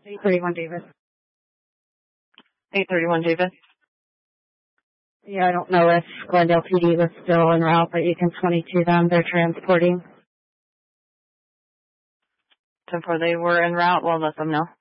831 Davis. 831 Davis. Yeah, I don't know if Glendale PD was still en route, but you can 22 them. They're transporting. 10-4, they were en route. We'll let them know.